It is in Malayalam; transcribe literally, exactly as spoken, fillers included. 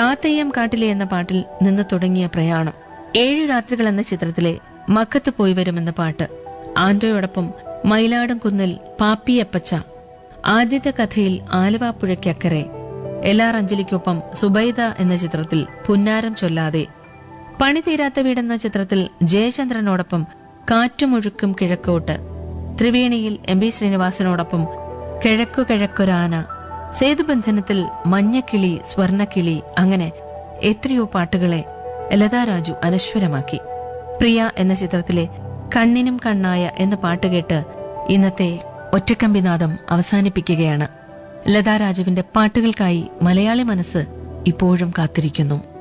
കാത്തെയ്യം കാട്ടിലെ എന്ന പാട്ടിൽ നിന്ന് തുടങ്ങിയ പ്രയാണം. ഏഴു രാത്രികൾ എന്ന ചിത്രത്തിലെ മക്കത്ത് പോയി വരുമെന്ന പാട്ട്, ആന്റോയോടൊപ്പം മയിലാടും കുന്നിൽ പാപ്പിയപ്പച്ച, ആദ്യത്തെ കഥയിൽ ആലുവാപ്പുഴയ്ക്കക്കരെ, എൽ ആർ അഞ്ജലിക്കൊപ്പം സുബൈദ എന്ന ചിത്രത്തിൽ പുന്നാരം ചൊല്ലാതെ, പണി തീരാത്ത വീടെന്ന ചിത്രത്തിൽ ജയചന്ദ്രനോടൊപ്പം കാറ്റുമൊഴുക്കും കിഴക്കോട്ട്, ത്രിവേണിയിൽ എം ബി ശ്രീനിവാസനോടൊപ്പം കിഴക്കു കിഴക്കൊരാന, സേതുബന്ധനത്തിൽ മഞ്ഞക്കിളി സ്വർണക്കിളി, അങ്ങനെ എത്രയോ പാട്ടുകളെ ലതാ രാജു അനശ്വരമാക്കി. പ്രിയ എന്ന ചിത്രത്തിലെ കണ്ണിനും കണ്ണായ എന്ന പാട്ട് കേട്ട് ഇന്നത്തെ ഒറ്റക്കമ്പിനാദം അവസാനിപ്പിക്കുകയാണ്. ലതാ രാജുവിന്റെ പാട്ടുകൾക്കായി മലയാളി മനസ്സ് ഇപ്പോഴും കാത്തിരിക്കുന്നു.